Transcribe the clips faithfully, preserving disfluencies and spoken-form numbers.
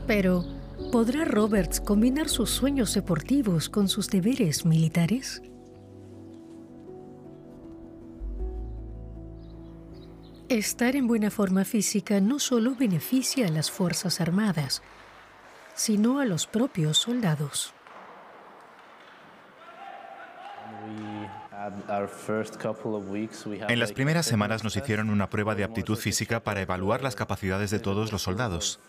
Pero, ¿podrá Roberts combinar sus sueños deportivos con sus deberes militares? Estar en buena forma física no solo beneficia a las Fuerzas Armadas, sino a los propios soldados. En las primeras semanas nos hicieron una prueba de aptitud física para evaluar las capacidades de todos los soldados.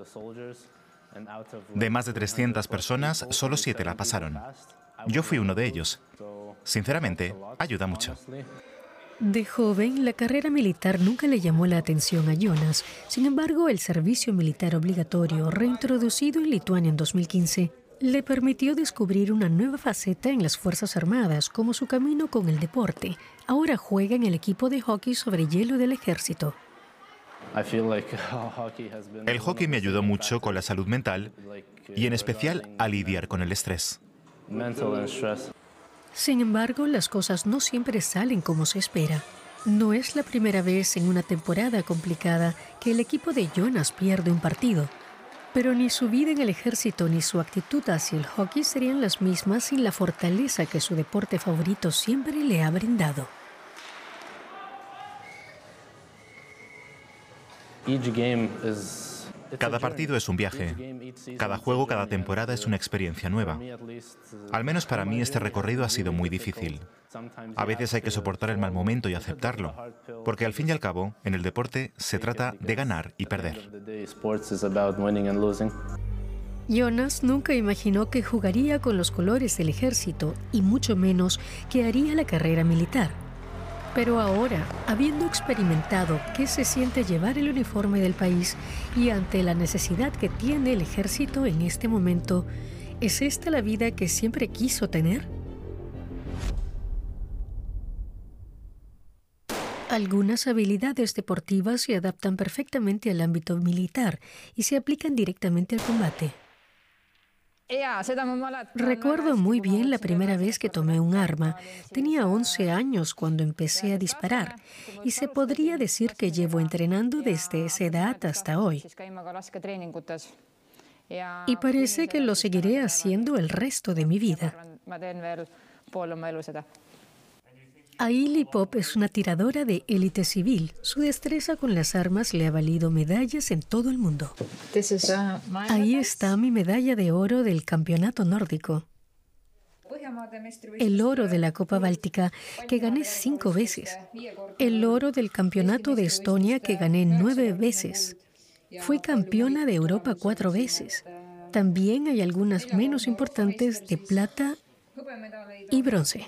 De más de trescientas personas, solo siete la pasaron. Yo fui uno de ellos. Sinceramente, ayuda mucho. De joven, la carrera militar nunca le llamó la atención a Jonas. Sin embargo, el servicio militar obligatorio, reintroducido en Lituania en dos mil quince, le permitió descubrir una nueva faceta en las Fuerzas Armadas, como su camino con el deporte. Ahora juega en el equipo de hockey sobre hielo del ejército. El hockey me ayudó mucho con la salud mental y en especial a lidiar con el estrés. Sin embargo, las cosas no siempre salen como se espera. No es la primera vez en una temporada complicada que el equipo de Jonas pierde un partido. Pero ni su vida en el ejército ni su actitud hacia el hockey serían las mismas sin la fortaleza que su deporte favorito siempre le ha brindado. Cada partido es un viaje. Cada juego, cada temporada es una experiencia nueva. Al menos para mí este recorrido ha sido muy difícil. A veces hay que soportar el mal momento y aceptarlo, porque al fin y al cabo, en el deporte se trata de ganar y perder. Jonas nunca imaginó que jugaría con los colores del ejército y mucho menos que haría la carrera militar. Pero ahora, habiendo experimentado qué se siente llevar el uniforme del país y ante la necesidad que tiene el ejército en este momento, ¿es esta la vida que siempre quiso tener? Algunas habilidades deportivas se adaptan perfectamente al ámbito militar y se aplican directamente al combate. Recuerdo muy bien la primera vez que tomé un arma. Tenía once años cuando empecé a disparar y se podría decir que llevo entrenando desde esa edad hasta hoy. Y parece que lo seguiré haciendo el resto de mi vida. Aili Pop es una tiradora de élite civil. Su destreza con las armas le ha valido medallas en todo el mundo. Ahí está mi medalla de oro del campeonato nórdico. El oro de la Copa Báltica, que gané cinco veces. El oro del campeonato de Estonia, que gané nueve veces. Fui campeona de Europa cuatro veces. También hay algunas menos importantes de plata y bronce.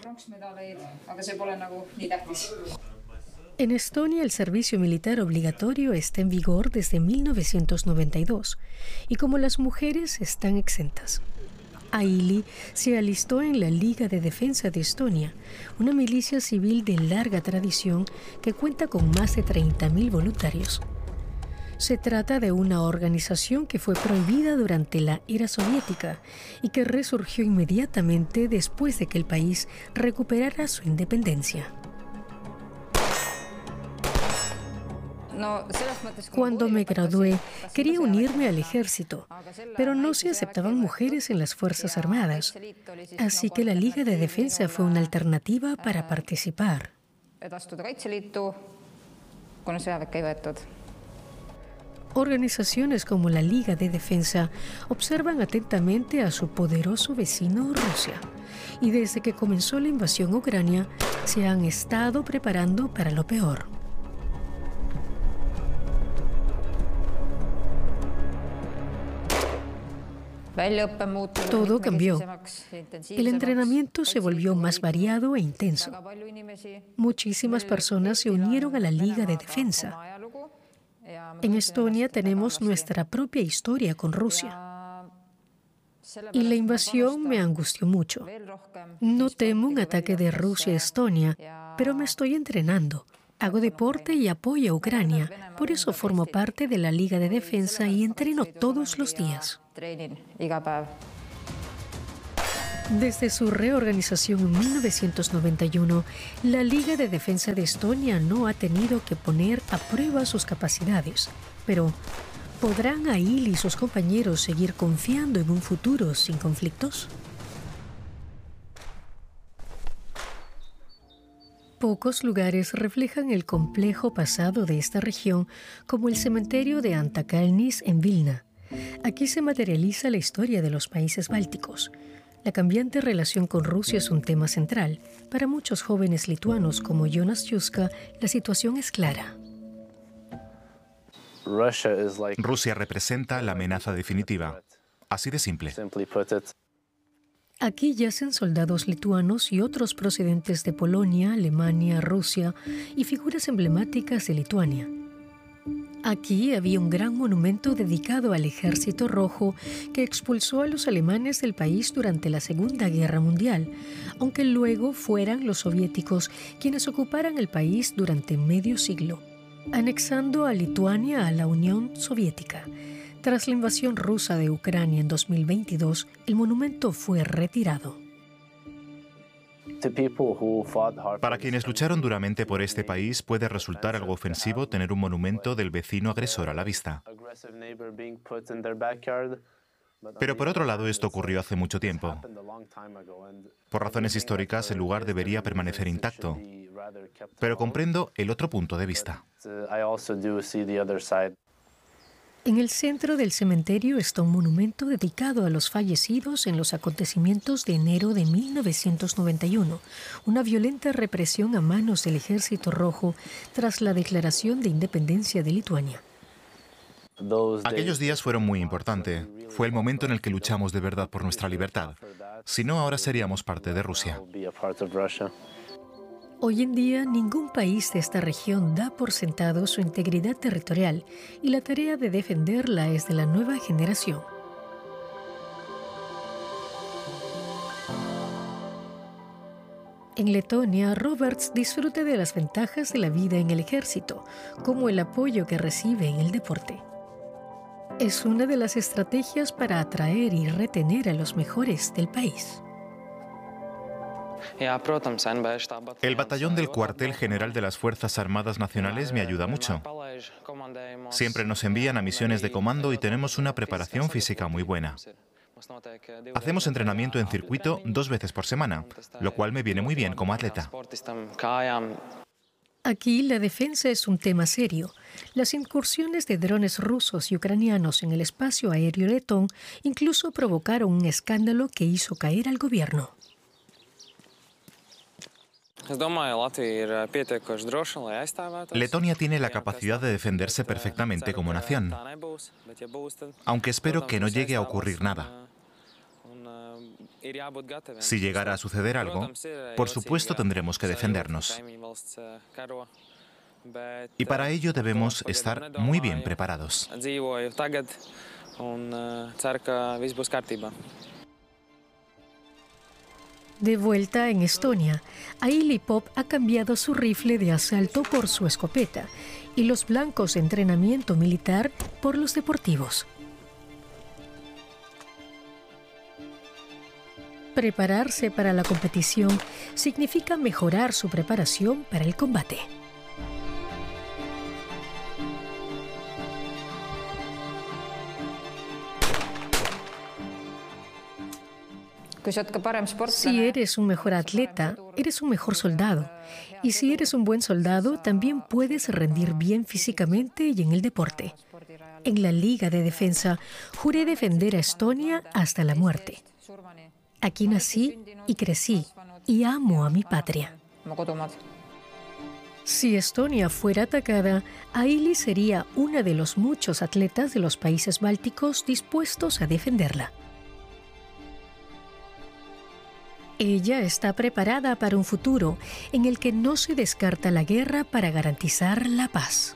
En Estonia el servicio militar obligatorio está en vigor desde mil novecientos noventa y dos y como las mujeres están exentas. Aili se alistó en la Liga de Defensa de Estonia, una milicia civil de larga tradición que cuenta con más de treinta mil voluntarios. Se trata de una organización que fue prohibida durante la era soviética y que resurgió inmediatamente después de que el país recuperara su independencia. Cuando me gradué, quería unirme al ejército, pero no se aceptaban mujeres en las Fuerzas Armadas, así que la Liga de Defensa fue una alternativa para participar. Organizaciones como la Liga de Defensa observan atentamente a su poderoso vecino Rusia y desde que comenzó la invasión a Ucrania se han estado preparando para lo peor. Todo cambió. El entrenamiento se volvió más variado e intenso. Muchísimas personas se unieron a la Liga de Defensa. En Estonia tenemos nuestra propia historia con Rusia. Y la invasión me angustió mucho. No temo un ataque de Rusia a Estonia, pero me estoy entrenando. Hago deporte y apoyo a Ucrania. Por eso formo parte de la Liga de Defensa y entreno todos los días. Desde su reorganización en mil novecientos noventa y uno, la Liga de Defensa de Estonia no ha tenido que poner a prueba sus capacidades. Pero, ¿Podrán Aili y sus compañeros seguir confiando en un futuro sin conflictos? Pocos lugares reflejan el complejo pasado de esta región, como el cementerio de Antakalnis en Vilna. Aquí se materializa la historia de los países bálticos. La cambiante relación con Rusia es un tema central. Para muchos jóvenes lituanos como Jonas Juska, la situación es clara. Rusia representa la amenaza definitiva. Así de simple. Aquí yacen soldados lituanos y otros procedentes de Polonia, Alemania, Rusia y figuras emblemáticas de Lituania. Aquí había un gran monumento dedicado al Ejército Rojo que expulsó a los alemanes del país durante la Segunda Guerra Mundial, aunque luego fueran los soviéticos quienes ocuparan el país durante medio siglo, anexando a Lituania a la Unión Soviética. Tras la invasión rusa de Ucrania en dos mil veintidós, el monumento fue retirado. Para quienes lucharon duramente por este país, puede resultar algo ofensivo tener un monumento del vecino agresor a la vista. Pero por otro lado, esto ocurrió hace mucho tiempo. Por razones históricas, el lugar debería permanecer intacto. Pero comprendo el otro punto de vista. En el centro del cementerio está un monumento dedicado a los fallecidos en los acontecimientos de enero de mil novecientos noventa y uno, una violenta represión a manos del Ejército Rojo tras la declaración de independencia de Lituania. Aquellos días fueron muy importantes. Fue el momento en el que luchamos de verdad por nuestra libertad. Si no, ahora seríamos parte de Rusia. Hoy en día, ningún país de esta región da por sentado su integridad territorial y la tarea de defenderla es de la nueva generación. En Letonia, Roberts disfruta de las ventajas de la vida en el ejército, como el apoyo que recibe en el deporte. Es una de las estrategias para atraer y retener a los mejores del país. El batallón del cuartel general de las Fuerzas Armadas Nacionales me ayuda mucho. Siempre nos envían a misiones de comando y tenemos una preparación física muy buena. Hacemos entrenamiento en circuito dos veces por semana, lo cual me viene muy bien como atleta. Aquí la defensa es un tema serio. Las incursiones de drones rusos y ucranianos en el espacio aéreo letón incluso provocaron un escándalo que hizo caer al gobierno. Letonia tiene la capacidad de defenderse perfectamente como nación, aunque espero que no llegue a ocurrir nada. Si llegara a suceder algo, por supuesto tendremos que defendernos. Y para ello debemos estar muy bien preparados. De vuelta en Estonia, Aili Pop ha cambiado su rifle de asalto por su escopeta y los blancos de entrenamiento militar por los deportivos. Prepararse para la competición significa mejorar su preparación para el combate. Si eres un mejor atleta, eres un mejor soldado. Y si eres un buen soldado, también puedes rendir bien físicamente y en el deporte. En la Liga de Defensa, juré defender a Estonia hasta la muerte. Aquí nací y crecí, y amo a mi patria. Si Estonia fuera atacada, Aili sería una de los muchos atletas de los países bálticos dispuestos a defenderla. Ella está preparada para un futuro en el que no se descarta la guerra para garantizar la paz.